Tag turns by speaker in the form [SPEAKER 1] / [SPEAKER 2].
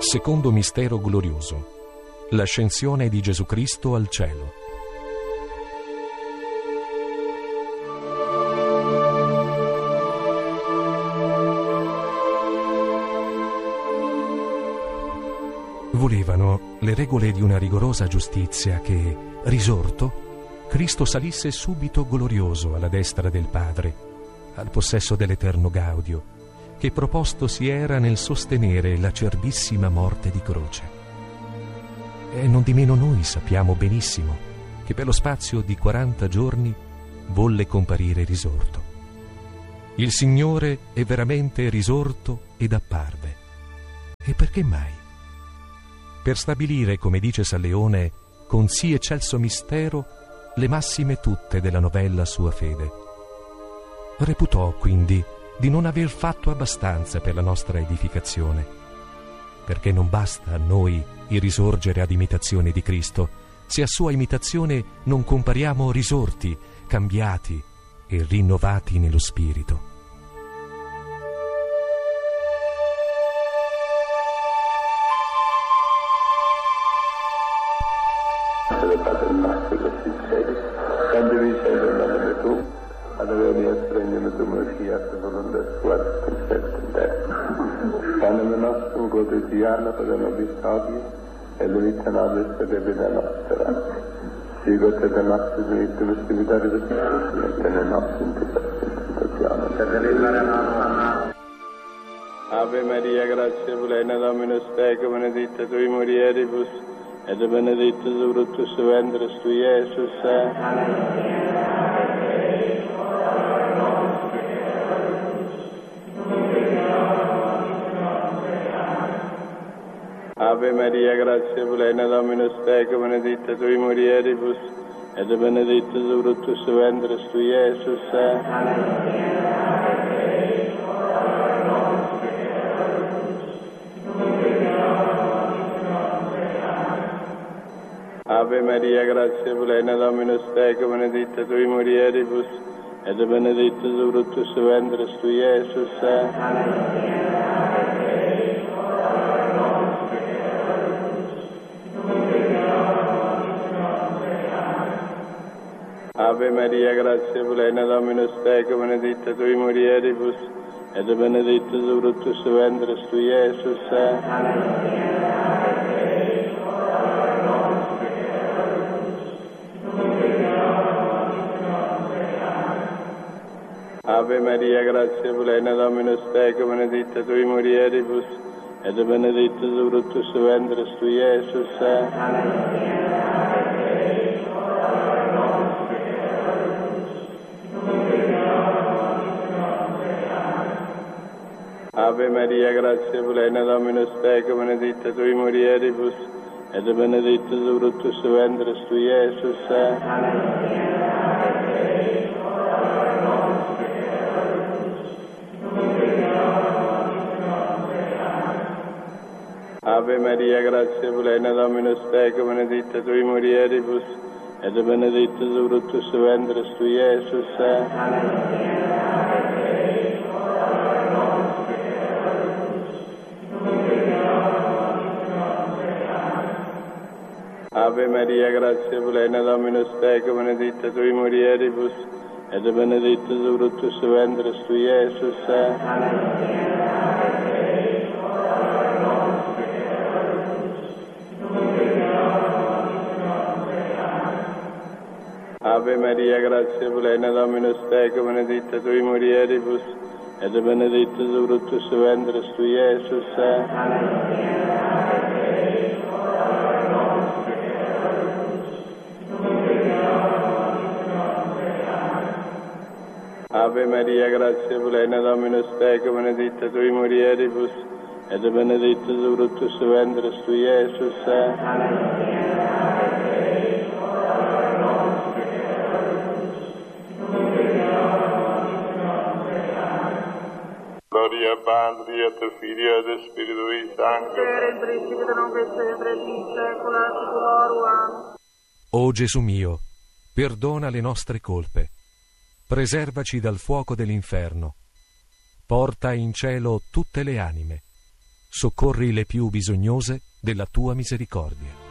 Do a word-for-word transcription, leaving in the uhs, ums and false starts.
[SPEAKER 1] Secondo mistero glorioso: l'ascensione di Gesù Cristo al cielo. Volevano le regole di una rigorosa giustizia che, risorto, Cristo salisse subito glorioso alla destra del Padre, al possesso dell'eterno gaudio, che proposto si era nel sostenere l'acerbissima morte di croce. E non di meno noi sappiamo benissimo che per lo spazio di quaranta giorni volle comparire risorto. Il Signore è veramente risorto ed apparve. E perché mai? Per stabilire, come dice San Leone, con sì eccelso mistero, le massime tutte della novella sua fede. Reputò, quindi, di non aver fatto abbastanza per la nostra edificazione, perché non basta a noi il risorgere ad imitazione di Cristo, se a sua imitazione non compariamo risorti, cambiati e rinnovati nello spirito.
[SPEAKER 2] Panem nostrum quotidiano per la nobis e l'unità nobis per la vita nostra. Sigot et nostris dimittimus divitare de Christus, et nel nostrum tentazione. Per deliberare nostra. Ave Maria, gratia plena, Dominus tecum, benedicta tui mulieribus, et benedictus fructus ventris tui, Iesus. Ave Maria, gratia plena, Dominus tecum, benedicta tui mulieribus, et benedictus fructus ventris tui, Iesus. Ave Maria, gratia plena, Dominus tecum, benedicta tui mulieribus, et benedictus fructus ventris tui, Iesus. Ave Maria, gratia plena, Dominus tecum, benedicta tui mulieribus, et benedictus fructus ventris tui, Iesus. Ave Maria, gratia plena, Dominus tecum, benedicta tui mulieribus, et benedictus fructus ventris tui, Iesus. Ave Maria, gratia plena, Dominus tecum, benedicta tui mulieribus, et benedictus fructus ventris tui, Iesus. Ave Maria, gratia plena, Dominus tecum, benedicta tui mulieribus, et benedictus fructus ventris tui, Iesus. Ave Maria, gratia plena, Dominus tecum, benedicta tui mulieribus, et benedictus fructus ventris tui, Iesus. Ave Maria, gratia plena, Dominus tecum, benedicta tui mulieribus, et benedictus fructus ventris tui, Iesus. Ave Maria, gratia plena, Dominus tecum, benedicta tui mulieribus, et benedictus fructus ventris tui, Iesus.
[SPEAKER 3] Gloria a Patri, et Filio, et Spiritui Sancto.
[SPEAKER 4] Per il principio non sempre in secula seculorum.
[SPEAKER 1] O Gesù mio, perdona le nostre colpe, preservaci dal fuoco dell'inferno, porta in cielo tutte le anime, soccorri le più bisognose della tua misericordia.